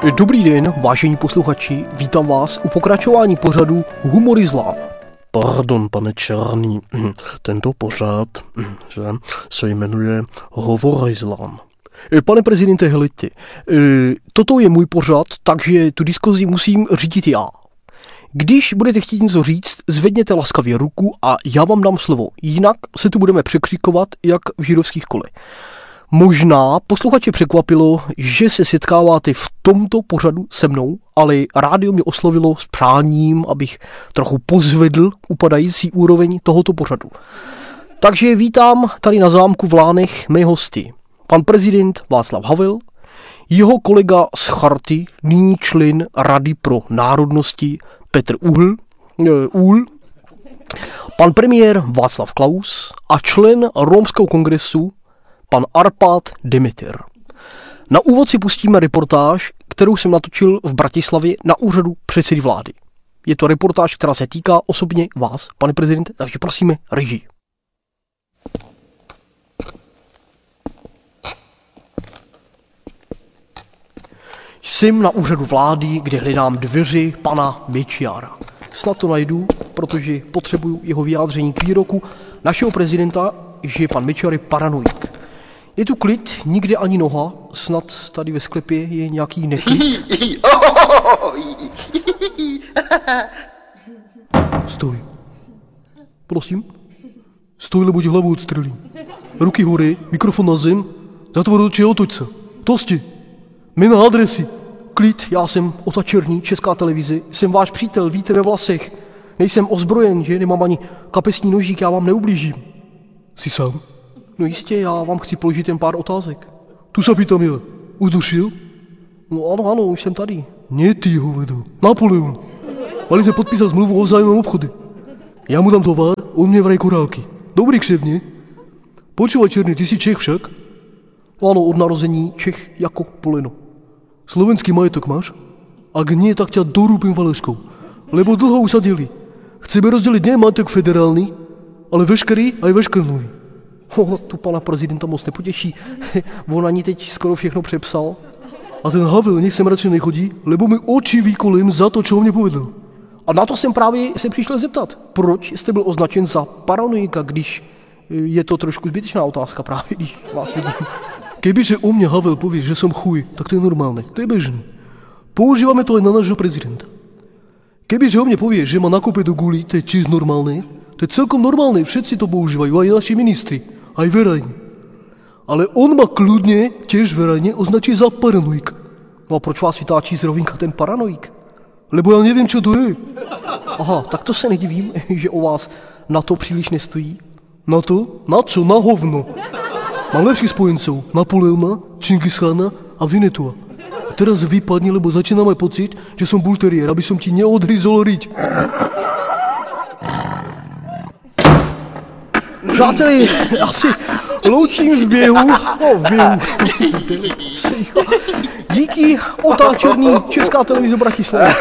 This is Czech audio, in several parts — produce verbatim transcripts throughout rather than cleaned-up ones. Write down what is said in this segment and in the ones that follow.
Dobrý den, vážení posluchači, vítám vás u pokračování pořadu Humor Islám. Pardon, pane Černý, tento pořad, že, se jmenuje Hovor Islám. Pane prezidente, helejte, toto je můj pořad, takže tu diskuzi musím řídit já. Když budete chtít něco říct, zvedněte laskavě ruku a já vám dám slovo, jinak se tu budeme překřikovat jak v židovské škole. Možná posluchače překvapilo, že se setkáváte v tomto pořadu se mnou, ale rádio mě oslovilo s přáním, abych trochu pozvedl upadající úroveň tohoto pořadu. Takže vítám tady na zámku v Lánech mé hosty. Pan prezident Václav Havel, jeho kolega z Charty, nyní člen Rady pro národnosti Petr Uhl, Úhl, pan premiér Václav Klaus a člen Rómského kongresu pan Arpad Demeter. Na úvod si pustíme reportáž, kterou jsem natočil v Bratislavě na úřadu předsedy vlády. Je to reportáž, která se týká osobně vás, pane prezidente, takže prosíme režii. Jsem na úřadu vlády, kde hledám dveře pana Mečiara. Snad to najdu, protože potřebuju jeho vyjádření k výroku našeho prezidenta, že pan Mečiar je paranoik. Je tu klid, nikde ani noha, snad tady ve sklepě je nějaký neklid. Stoj. Prosím? Stoj, nebo ti hlavu odstřelím. Ruky hory, mikrofon na zem, zatvor oči a otoč se. Tosti. Jména, adresy. Klid, já jsem Ota Černý, Česká televize, jsem váš přítel, víte, ve vlasech. Nejsem ozbrojen, že? Nemám ani kapesní nožík, já vám neublížím. Jsi sám? No jistě, já vám chci položit jen pár otázek. Tu se pýtam já. Už došel? No ano, ano, už jsem tady. Nie ty, hovedo. Napoleon. Mali se podpísat zmluvu o vzájemném obchodu. Já mu dám tovar, on mě vraj korálky. Dobrý kševně. Počúvaj, Černý, ty jsi Čech však? Ano, od narození Čech jako poleno. Slovenský majetok máš? Ak nie, tak ťa dorúpim faleškou. Lebo dlho usadili. Chceme rozdělit nie majetok federální, ale veškerý aj veškerný. Oh, tu pana prezidenta moc nepotěší. On ani teď skoro všechno přepsal. A ten Havel nech sem radši nechodí, lebo mi oči výkolím za to, čo on mě povedal. A na to jsem právě se přišel zeptat. Proč jste byl označen za paranoika, když je to trošku zbytečná otázka právě, když vás vidím. Kebyže o mne Havel povie, že som chuj, tak to je normálne, to je bežné. Používame to aj na nášho prezidenta. Kebyže o mne povie, že ma nakope do guli, to je čist normálne, to je celkom normálne, všetci to používajú, aj naši ministri, aj verejne. Ale on ma kľudne, tiež verejne, označí za paranoik. No a proč vás vytáčí z rovinka ten paranoik? Lebo ja neviem, čo to je. Aha, tak to se nedivím, že o vás na to příliš nestojí. Na to? Na čo? Na hovno. Mám lepších spojencov, Napoleona, Čingischána a Vinetua. A teraz vypadni, lebo začínam aj pocit, že som bulteriér, aby som ti neodhryzol riť. Přáteli, já si loučím v běhu, no v běhu, díky Ota Černý, Česká televize Bratislava.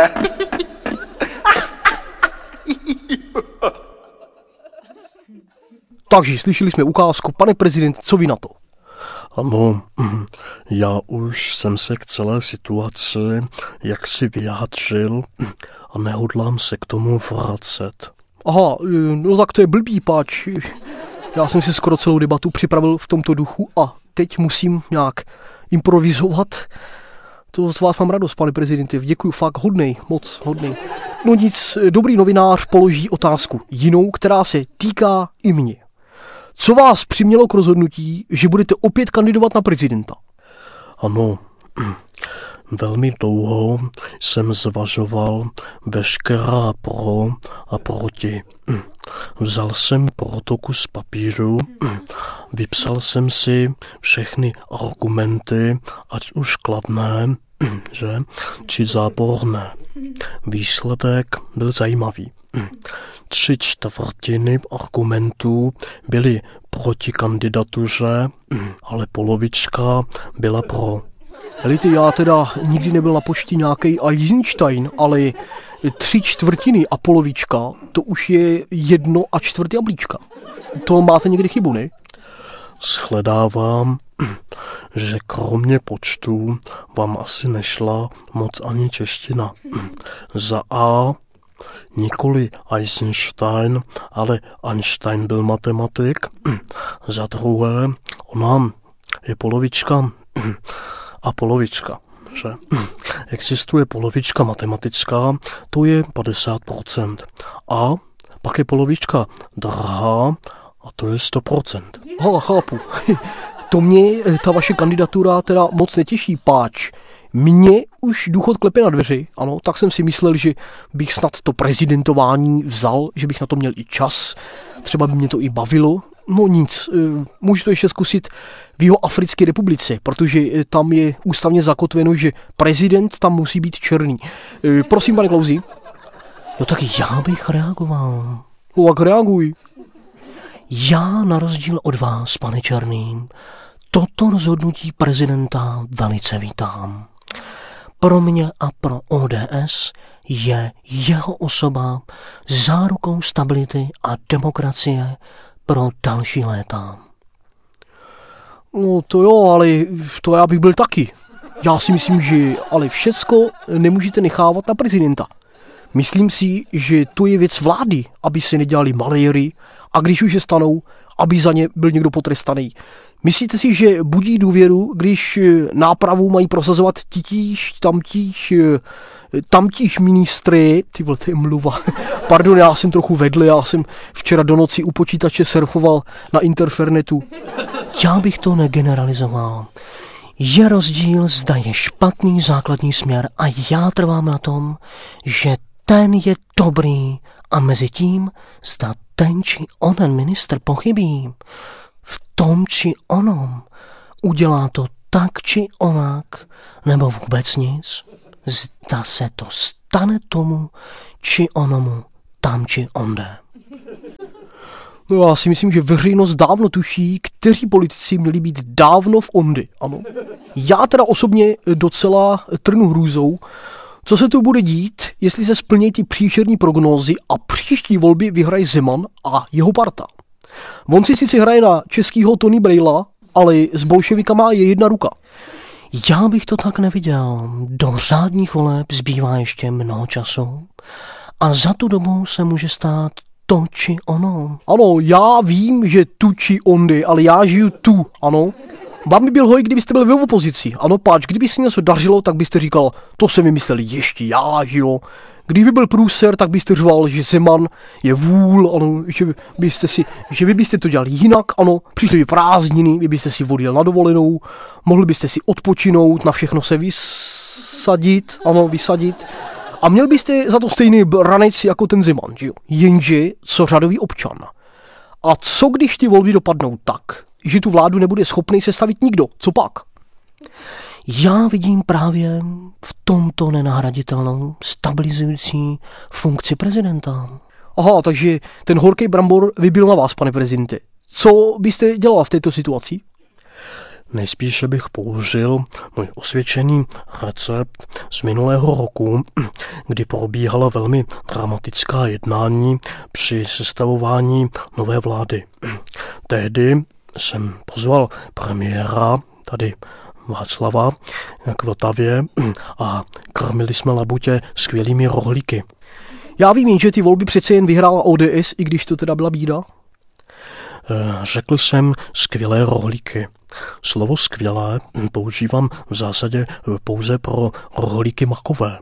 Takže slyšeli jsme ukázku, pane prezident, co vy na to? Ano, já už jsem se k celé situaci jaksi vyjádřil a nehodlám se k tomu vracet. Aha, no tak to je blbý, páč. Já jsem si skoro celou debatu připravil v tomto duchu a teď musím nějak improvizovat. To z vás mám radost, pane prezidente, děkuji, fakt hodnej, moc hodnej. No nic, dobrý novinář položí otázku jinou, která se týká i mě. Co vás přimělo k rozhodnutí, že budete opět kandidovat na prezidenta? Ano, velmi dlouho jsem zvažoval veškerá pro a proti. Vzal jsem protokus papíru, vypsal jsem si všechny argumenty, ať už kladné, že, či záporné. Výsledek byl zajímavý. Tři čtvrtiny argumentů byly proti kandidatuře, ale polovička byla pro. Helejte, já teda nikdy nebyl na pošti nějaký Eisenstein, ale tři čtvrtiny a polovička, to už je jedno a čtvrt jablíčka. To máte někdy chybu, ne? Shledávám, že kromě počtů vám asi nešla moc ani čeština. Za A nikoli Eisenstein, ale Einstein byl matematik. Za druhé, ona je polovička a polovička. Že? Existuje polovička matematická, to je padesát procent. A pak je polovička drahá, a to je sto procent. Hala, chápu. To mě ta vaše kandidatura teda moc netěší, páč. Mně už důchod klepe na dveři, ano, tak jsem si myslel, že bych snad to prezidentování vzal, že bych na to měl i čas, třeba by mě to i bavilo. No nic, můžu to ještě zkusit v Jihoafrické republice, protože tam je ústavně zakotveno, že prezident tam musí být černý. Prosím, pane Klausi. No tak já bych reagoval. No tak reaguj. Já na rozdíl od vás, pane Černý, toto rozhodnutí prezidenta velice vítám. Pro mě a pro O D S je jeho osoba zárukou stability a demokracie pro další léta. No to jo, ale to já bych byl taky. Já si myslím, že ale všecko nemůžete nechávat na prezidenta. Myslím si, že to je věc vlády, aby se nedělali maléry a když už je stanou, aby za ně byl někdo potrestaný. Myslíte si, že budí důvěru, když nápravu mají prosazovat titíž, tamtíž, tamtíž ministry, ty vole, to je mluva. Pardon, já jsem trochu vedl, já jsem včera do noci u počítače surfoval na interfernetu. Já bych to negeneralizoval. Je rozdíl, zda je špatný základní směr a já trvám na tom, že ten je dobrý a mezi tím, zda ten či onen ministr pochybí v tom či onom, udělá to tak či onak, nebo vůbec nic, zda se to stane tomu či onomu tam či onde. No já si myslím, že veřejnost dávno tuší, kteří politici měli být dávno v ondy, ano. Já teda osobně docela trnu hrůzou, co se tu bude dít, jestli se splní ty příšerní prognózy a příští volby vyhraje Zeman a jeho parta. On si sice hraje na českýho Tony Braila, ale s bolševikama je jedna ruka. Já bych to tak neviděl. Do řádních voleb zbývá ještě mnoho času a za tu dobu se může stát to či ono. Ano, já vím, že tu či ondy, ale já žiju tu, ano. Vám by byl hoj, kdybyste byli v opozici. Ano, páč, kdyby se něco dařilo, tak byste říkal, to jsem vymyslel ještě já, že jo. Kdyby byl průser, tak byste řval, že Zeman je vůl, ano, že byste si, že vy byste to dělali jinak, ano, přišly by prázdniny, vy byste si odjel na dovolenou, mohli byste si odpočinout, na všechno se vysadit, ano, vysadit. A měl byste za to stejný ranec jako ten Zeman, že jo. Jenže co řadový občan. A co když ty volby dopadnou tak, že tu vládu nebude schopný sestavit nikdo? Co pak? Já vidím právě v tomto nenahraditelnou stabilizující funkci prezidenta. Aha, takže ten horký brambor vybil na vás, pane prezidente. Co byste dělal v této situaci? Nejspíše bych použil můj osvědčený recept z minulého roku, kdy probíhala velmi dramatická jednání při sestavování nové vlády. Tehdy jsem pozval premiéra, tady Václava, k Vltavě a krmili jsme labutě skvělými rohlíky. Já vím, že ty volby přece jen vyhrála O D S, i když to teda byla bída. Řekl jsem skvělé rohlíky. Slovo skvělé používám v zásadě pouze pro rohlíky makové.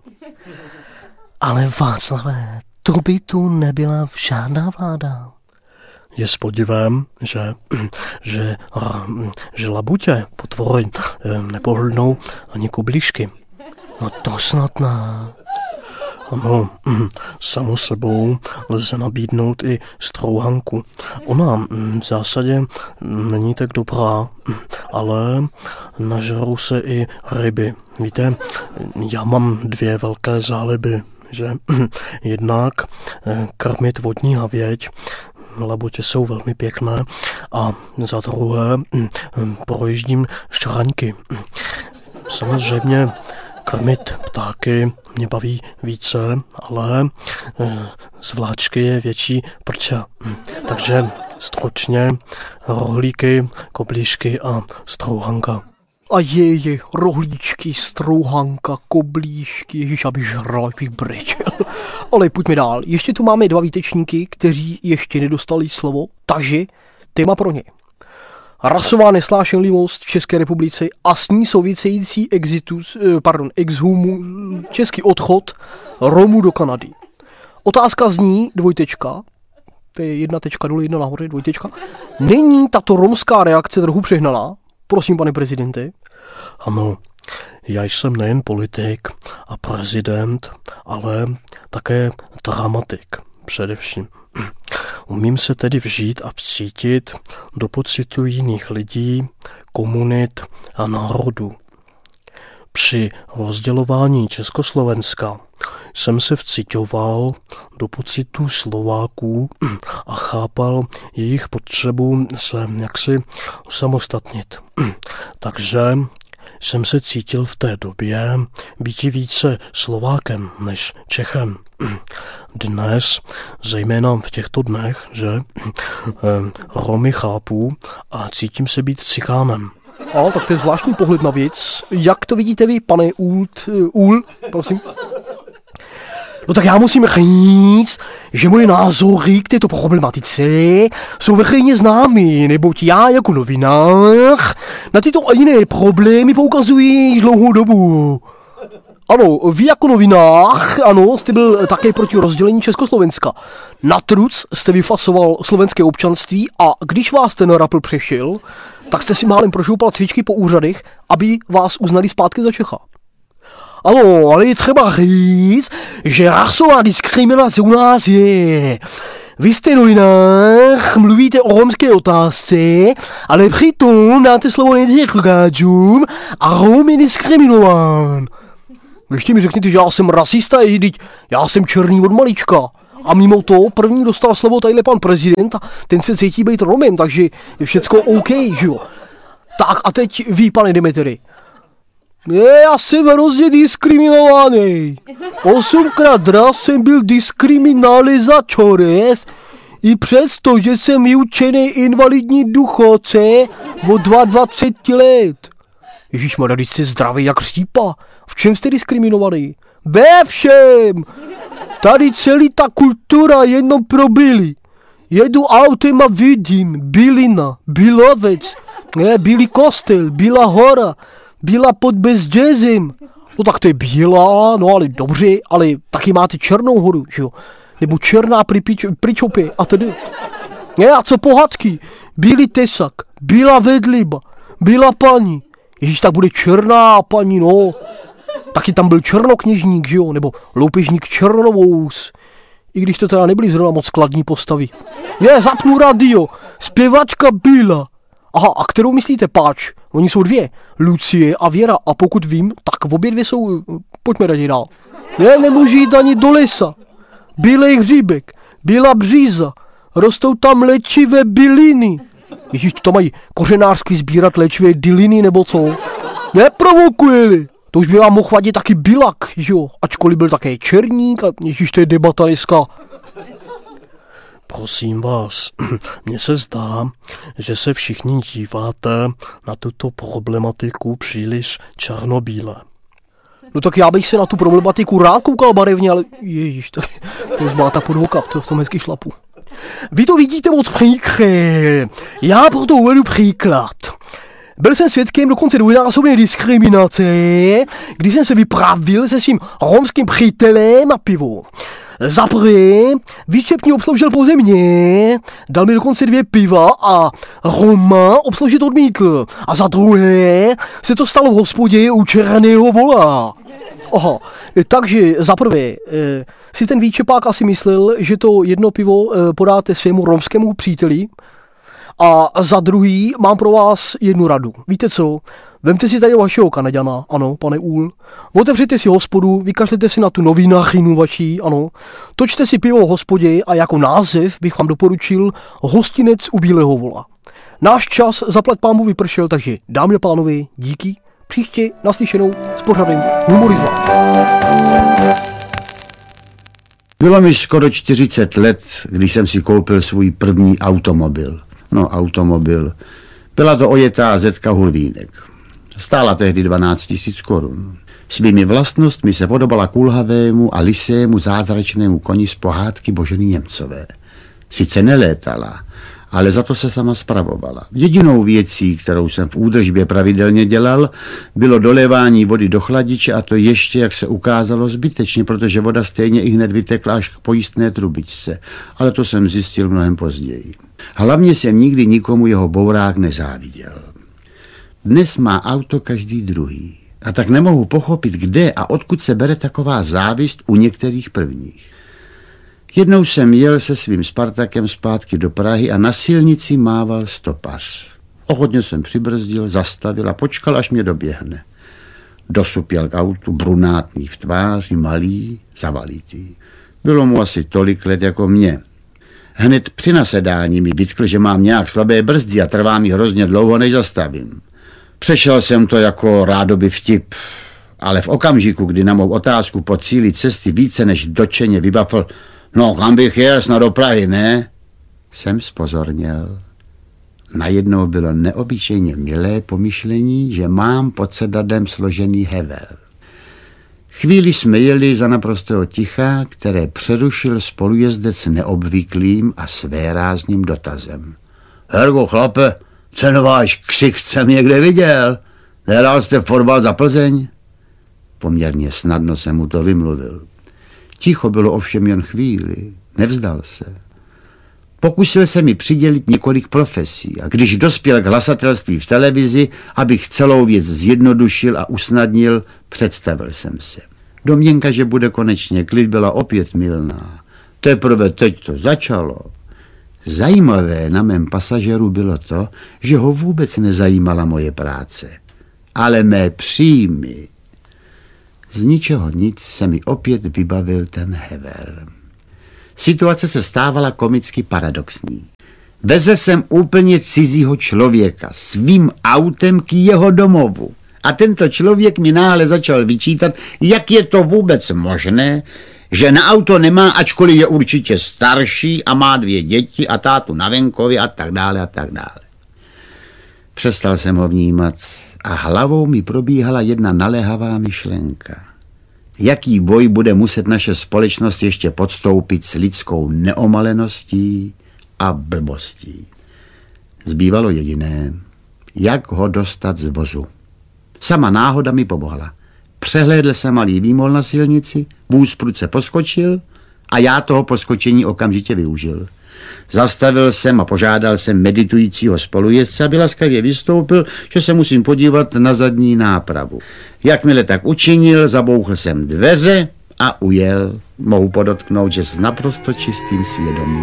Ale Václavé, to by tu nebyla žádná vláda. Je s podivem, že, že, že labutě potvory nepohlnou ani kublíšky. No to snad ne. Ano, samo sebou lze nabídnout i strouhanku. Ona v zásadě není tak dobrá, ale nažerou se i ryby. Víte, já mám dvě velké záliby, že jednak krmit vodní havěť, labutě jsou velmi pěkné, a za druhé projíždím šraňky. Samozřejmě krmit ptáky mě baví více, ale z vláčky je větší prča. Takže Stručně, rohlíky, koblížky a strouhanka. A je, je, rohlíčky, strouhanka, koblížky, ježiš, abych žral, abych brečel. Ale pojďme dál. Ještě tu máme dva výtečníky, kteří ještě nedostali slovo, takže téma pro ně. Rasová nesnášenlivost v České republice a s ní související exitus, pardon, exhumu, český odchod Romů do Kanady. Otázka zní dvojtečka, to je jedna tečka dole, jedna nahoře, dvojtečka. Není tato romská reakce trochu přehnalá? Prosím, pane prezidente. Ano, já jsem nejen politik a prezident, ale také dramatik především. Umím se tedy vžít a vcítit do pocitu jiných lidí, komunit a národů. Při rozdělování Československa jsem se vciťoval do pocitů Slováků a chápal jejich potřebu se jaksi osamostatnit. Takže jsem se cítil v té době být více Slovákem než Čechem. Dnes, zejména v těchto dnech, že Romy chápu a cítím se být Cikánem. A tak to je zvláštní pohled na věc. Jak to vidíte vy, pane Ult, Ul, prosím? No tak já musím říct, že moje názory k této problematice jsou veřejně známy, neboť já jako novinář na tyto a jiné problémy poukazuji již dlouhou dobu. Ano, vy jako novinář, ano, jste byl také proti rozdělení Československa. Na truc jste vyfasoval slovenské občanství a když vás ten rapl přešel, tak jste si málem prošoupal cvičky po úřadech, aby vás uznali zpátky za Čecha. Ano, ale je třeba říct, že rasová diskriminace u nás je. Vy jste novinář, mluvíte o romské otázce, ale přitom dáte slovo nejdřív Gáčům a Rom je diskriminován. Ještě mi řekněte, že já jsem rasista, vždyť já jsem černý od malička. A mimo to první dostal slovo tadyhle pan prezident a ten se cítí být Romem, takže je všecko OK, že jo. Tak a teď vy, pane Demetery. Je, já jsem hrozně diskriminovaný. Osmkrát raz jsem byl diskriminalizačores, i přesto, že jsem vyučený invalidní důchodce od dvacet dva let. Ježišmarja, když jste zdravý jak řípa. V čem jste diskriminovaný? Ve všem! Tady celý ta kultura jenom pro byli. Jedu autem a vidím Bylina, Bylovec, ne, Bílý kostel, Bílá hora, Bílá pod Bezdězem. No tak to je bílá, no ale dobře, ale taky máte Černou horu, že jo? Nebo Černá Pričopě a tedy. Ne, a co pohádky? Bílý tesak, Bílá vedliba, Bílá paní. Ježíš, tak bude Černá paní, no. Taky tam byl černokněžník, že jo? Nebo loupežník Černovous. I když to teda nebyly zrovna moc skladní postavy. Je, zapnu radio. Zpěvačka Bíla. Aha, a kterou myslíte, páč? Oni jsou dvě. Lucie a Věra. A pokud vím, tak obě dvě jsou... Pojďme raději dál. Ne, nemůžu jít ani do lesa. Bílej hříbek. Bílá bříza. Rostou tam léčivé byliny. Ježíš, to mají kořenářsky sbírat léčivé diliny nebo co? Neprovokujeli. To už by vám mohl vadit taky Bilak, že jo? Ačkoliv byl také černík a ježíš, to je debata dneska. Prosím vás, mně se zdá, že se všichni díváte na tuto problematiku příliš černobíle. No tak já bych se na tu problematiku rád koukal barevně, ale ježíš, to, to je zbláta podvoka, to v tom hezky šlapu. Vy to vidíte moc příkré. Já proto uvedu příklad. Byl jsem svědkem dokonce dvojnásobné diskriminace, když jsem se vypravil se svým romským přítelem na pivo. Za prvé, výčepní obsloužil pouze mě, dal mi dokonce dvě piva a Roma obsloužit odmítl. A za druhé se to stalo v hospodě u Černého vola. Aha, takže za prvé si ten výčepák asi myslel, že to jedno pivo podáte svému romskému příteli. A za druhý mám pro vás jednu radu. Víte co? Vemte si tady vašeho Kanaďana, ano, pane Úl. Otevřete si hospodu, vykašlete si na tu novinářinu vaší, ano. Točte si pivo v hospodě a jako název bych vám doporučil Hostinec u Bílého vola. Náš čas zaplať pámu vypršel, takže dámy a pánové, díky. Příště naslyšenou s pořadem Humorizla. Bylo mi skoro čtyřicet let, když jsem si koupil svůj první automobil. No, automobil. Byla to ojetá Zetka Hurvínek. Stála tehdy dvanáct tisíc korun. Svými vlastnostmi se podobala kulhavému a lisému zázračnému koni z pohádky Boženy Němcové. Sice nelétala, ale za to se sama spravovala. Jedinou věcí, kterou jsem v údržbě pravidelně dělal, bylo dolévání vody do chladiče, a to ještě, jak se ukázalo, zbytečně, protože voda stejně i hned vytekla až k pojistné trubičce. Ale to jsem zjistil mnohem později. Hlavně jsem nikdy nikomu jeho bourák nezáviděl. Dnes má auto každý druhý. A tak nemohu pochopit, kde a odkud se bere taková závist u některých prvních. Jednou jsem jel se svým Spartakem zpátky do Prahy a na silnici mával stopař. Ochotně jsem přibrzdil, zastavil a počkal, až mě doběhne. Dosupěl k autu, brunátný v tváři, malý, zavalitý. Bylo mu asi tolik let jako mě. Hned při nasedání mi vytkl, že mám nějak slabé brzdy a trvá mi hrozně dlouho, než zastavím. Přešel jsem to jako rádoby vtip, ale v okamžiku, kdy na mou otázku po cíli cesty více než dočeně vybafl: no, kam bych jel, snad do Prahy, ne? Jsem zpozorněl. Najednou bylo neobyčejně milé pomyšlení, že mám pod sedadem složený hever. Chvíli jsme jeli za naprostého ticha, které přerušil spolujezdec neobvyklým a svérázným dotazem. Hergo, chlape, ten váš ksich jsem někde viděl. Nehrál jste fotbal za Plzeň? Poměrně snadno jsem mu to vymluvil. Ticho bylo ovšem jen chvíli, nevzdal se. Pokusil se mi přidělit několik profesí a když dospěl k hlasatelství v televizi, abych celou věc zjednodušil a usnadnil, představil jsem se. Domněnka, že bude konečně klid, byla opět mylná. Teprve teď to začalo. Zajímavé na mém pasažeru bylo to, že ho vůbec nezajímala moje práce, ale mé příjmy. Z ničeho nic se mi opět vybavil ten hever. Situace se stávala komicky paradoxní. Vezl jsem úplně cizího člověka svým autem k jeho domovu. A tento člověk mi náhle začal vyčítat, jak je to vůbec možné, že na auto nemá, ačkoliv je určitě starší a má dvě děti a tátu na venkově a tak dále a tak dále. Přestal jsem ho vnímat a hlavou mi probíhala jedna naléhavá myšlenka. Jaký boj bude muset naše společnost ještě podstoupit s lidskou neomaleností a blbostí. Zbývalo jediné, jak ho dostat z vozu. Sama náhoda mi pomohla. Přehlédl jsem malý výmol na silnici, vůz prudce poskočil a já toho poskočení okamžitě využil. Zastavil jsem a požádal jsem meditujícího spolujezdce, aby laskavě vystoupil, že se musím podívat na zadní nápravu. Jakmile tak učinil, zabouchl jsem dveře a ujel. Mohu podotknout, že s naprosto čistým svědomím.